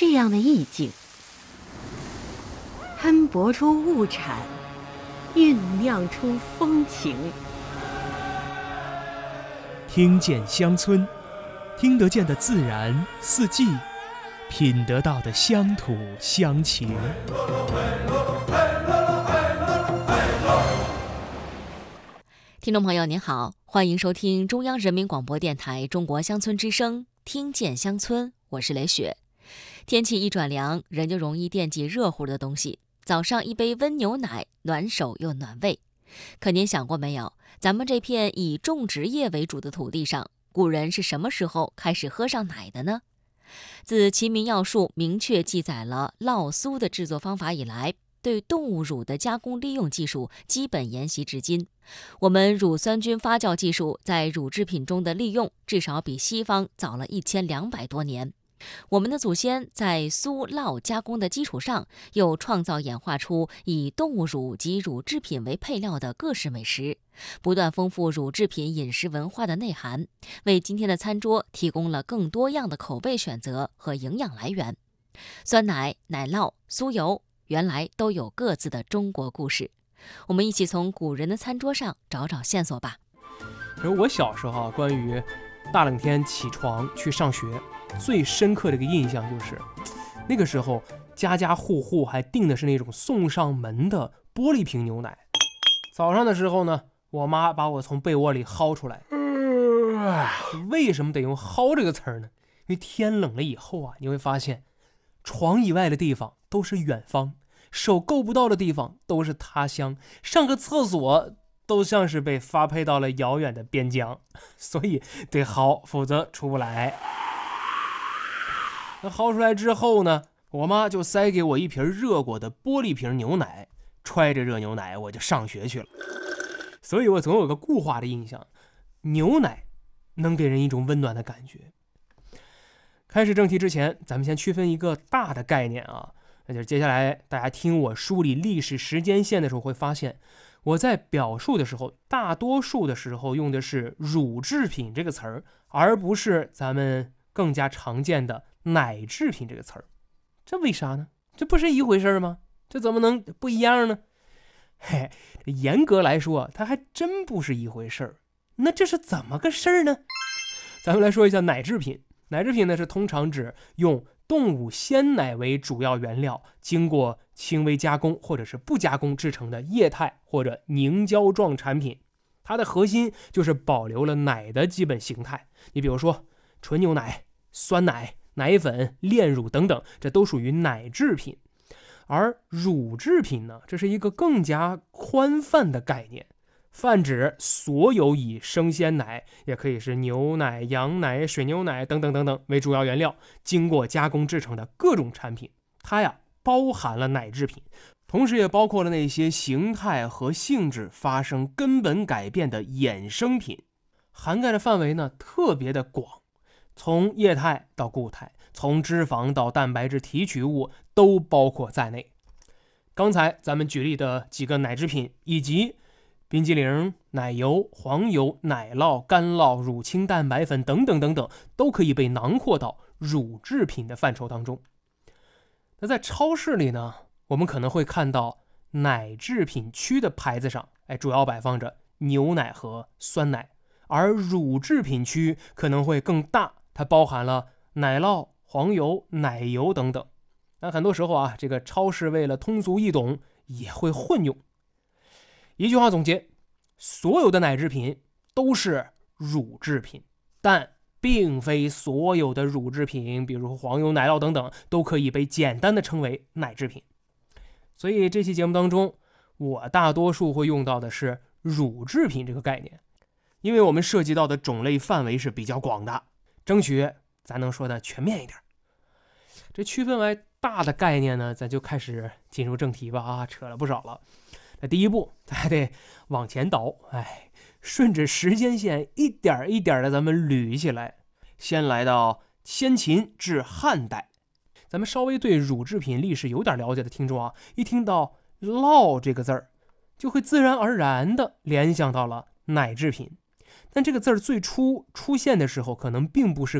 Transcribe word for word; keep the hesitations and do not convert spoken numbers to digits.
这样的意境，喷薄出物产，酝酿出风情。 听见乡村，听得见的自然四季，品得到的乡土乡情。 听众朋友您好，欢迎收听中央人民广播电台中国乡村之声，听见乡村，我是雷雪。天气一转凉，人就容易惦记热乎的东西，早上一杯温牛奶，暖手又暖胃。可您想过没有，咱们这片以种植业为主的土地上，古人是什么时候开始喝上奶的呢？自《齐民要术》明确记载了酪酥的制作方法以来，对动物乳的加工利用技术基本沿袭至今。我们乳酸菌发酵技术在乳制品中的利用，至少比西方早了一千两百多年。我们的祖先在酥酪加工的基础上，又创造演化出以动物乳及乳制品为配料的各式美食，不断丰富乳制品饮食文化的内涵，为今天的餐桌提供了更多样的口味选择和营养来源。酸奶、奶酪、酥油原来都有各自的中国故事，我们一起从古人的餐桌上找找线索吧。 其实我小时候啊，关于大冷天起床去上学，最深刻的一个印象就是，那个时候家家户户还订的是那种送上门的玻璃瓶牛奶。早上的时候呢，我妈把我从被窝里薅出来。为什么得用薅这个词儿呢？因为天冷了以后啊，你会发现床以外的地方都是远方，手够不到的地方都是他乡，上个厕所都像是被发配到了遥远的边疆，所以得薅，否则出不来。那薅出来之后呢，我妈就塞给我一瓶热过的玻璃瓶牛奶，揣着热牛奶我就上学去了。所以我总有个固化的印象，牛奶能给人一种温暖的感觉。开始正题之前，咱们先区分一个大的概念啊，那就是接下来大家听我梳理历史时间线的时候会发现，我在表述的时候，大多数的时候用的是乳制品这个词儿，而不是咱们更加常见的奶制品这个词儿。这为啥呢？这不是一回事吗？这怎么能不一样呢？嘿，严格来说，它还真不是一回事儿。那这是怎么个事儿呢？咱们来说一下奶制品。奶制品呢，是通常指用动物鲜奶为主要原料，经过轻微加工或者是不加工制成的液态或者凝胶状产品。它的核心就是保留了奶的基本形态。你比如说纯牛奶、酸奶、奶粉、炼乳等等，这都属于奶制品。而乳制品呢，这是一个更加宽泛的概念，泛指所有以生鲜奶，也可以是牛奶、羊奶、水牛奶等等等等为主要原料，经过加工制成的各种产品。它呀包含了奶制品，同时也包括了那些形态和性质发生根本改变的衍生品，涵盖的范围呢特别的广，从液态到固态，从脂肪到蛋白质提取物都包括在内。刚才咱们举例的几个奶制品，以及冰激凌、奶油、黄油、奶酪、干酪、乳清蛋白粉等等等等，都可以被囊括到乳制品的范畴当中。那在超市里呢，我们可能会看到奶制品区的牌子上，哎，主要摆放着牛奶和酸奶，而乳制品区可能会更大，它包含了奶酪、黄油、奶油等等。那很多时候啊，这个超市为了通俗易懂，也会混用。一句话总结，所有的奶制品都是乳制品，但并非所有的乳制品，比如黄油、奶酪等等，都可以被简单的称为奶制品。所以这期节目当中，我大多数会用到的是乳制品这个概念，因为我们涉及到的种类范围是比较广的，争取咱能说的全面一点。这区分为大的概念呢，咱就开始进入正题吧啊，扯了不少了。那第一步，咱还得往前倒，哎，顺着时间线一点一点的咱们捋起来。先来到先秦至汉代，咱们稍微对乳制品历史有点了解的听众啊，一听到酪这个字儿，就会自然而然的联想到了奶制品。但这个字儿最初出现的时候，可能并不是